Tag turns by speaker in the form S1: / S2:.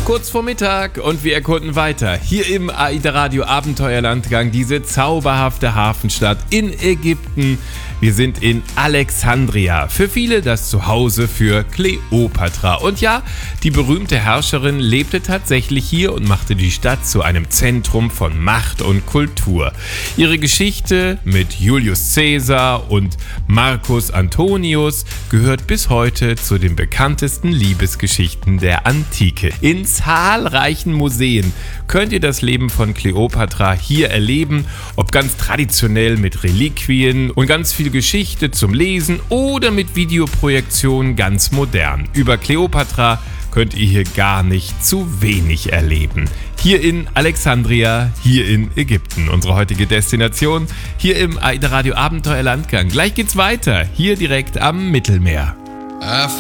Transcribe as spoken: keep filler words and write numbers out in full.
S1: Kurz vor Mittag und wir erkunden weiter hier im AIDA Radio Abenteuerlandgang diese zauberhafte Hafenstadt in Ägypten. Wir sind in Alexandria, für viele das Zuhause für Kleopatra. Und ja, die berühmte Herrscherin lebte tatsächlich hier und machte die Stadt zu einem Zentrum von Macht und Kultur. Ihre Geschichte mit Julius Caesar und Marcus Antonius gehört bis heute zu den bekanntesten Liebesgeschichten der Antike. In zahlreichen Museen könnt ihr das Leben von Kleopatra hier erleben, ob ganz traditionell mit Reliquien und ganz viel Geschichte zum Lesen oder mit Videoprojektionen ganz modern. Über Kleopatra könnt ihr hier gar nicht zu wenig erleben. Hier in Alexandria, hier in Ägypten. Unsere heutige Destination hier im AIDA Radio Abenteuerlandgang. Gleich geht's weiter, hier direkt am Mittelmeer.